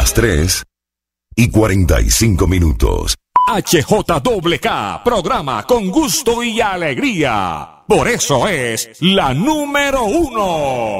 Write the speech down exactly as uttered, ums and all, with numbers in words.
las tres y cuarenta y cinco minutos. H J K K, programa con gusto y alegría. Por eso es la número uno.